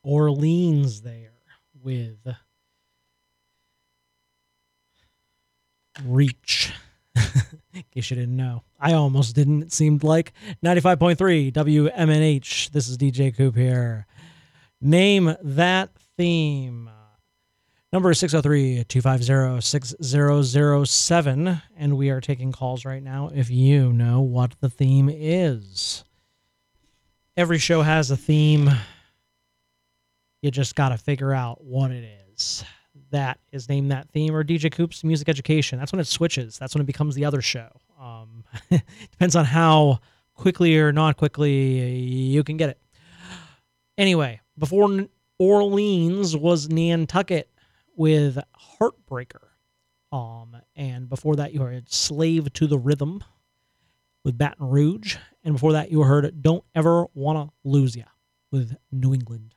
Orleans there with Reach. In case you didn't know. I almost didn't, it seemed like. 95.3 WMNH. This is DJ Coop here. Name that theme. Number is 603-250-6007. And we are taking calls right now if you know what the theme is. Every show has a theme. You just got to figure out what it is. That is Name That Theme, or DJ Coop's Music Education. That's when it switches. That's when it becomes the other show. Depends on how quickly or not quickly you can get it. Anyway, before Orleans was Nantucket with Heartbreaker. And before that you heard Slave to the Rhythm with Baton Rouge. And before that you heard Don't Ever Wanna Lose Ya with New England.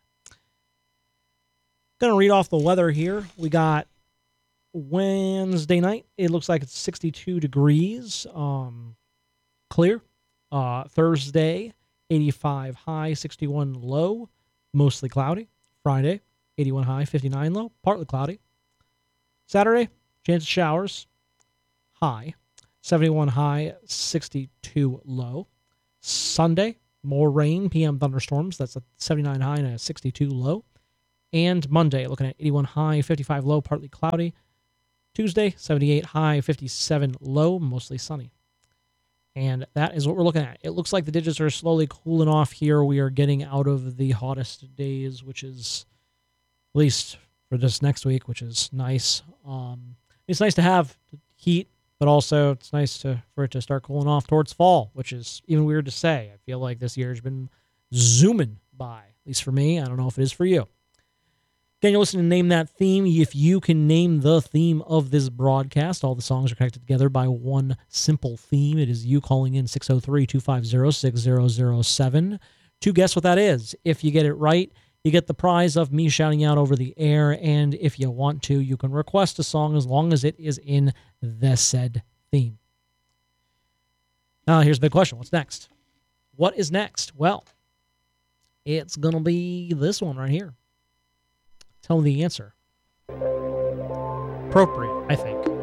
Going to read off the weather here. We got Wednesday night. It looks like it's 62 degrees. Clear. Thursday, 85 high, 61 low. Mostly cloudy. Friday, 81 high, 59 low. Partly cloudy. Saturday, chance of showers. High. 71 high, 62 low. Sunday, more rain, PM thunderstorms. That's a 79 high and a 62 low. And Monday, looking at 81 high, 55 low, partly cloudy. Tuesday, 78 high, 57 low, mostly sunny. And that is what we're looking at. It looks like the digits are slowly cooling off here. We are getting out of the hottest days, which is, at least for this next week, which is nice. It's nice to have heat, but also it's nice for it to start cooling off towards fall, which is even weird to say. I feel like this year has been zooming by, at least for me. I don't know if it is for you. Again, you're listening to Name That Theme. If you can name the theme of this broadcast, all the songs are connected together by one simple theme. It is you calling in 603-250-6007 to guess what that is. If you get it right, you get the prize of me shouting out over the air. And if you want to, you can request a song as long as it is in the said theme. Now, here's the big question. What's next? What is next? Well, it's going to be this one right here. Tell me the answer. Appropriate, I think.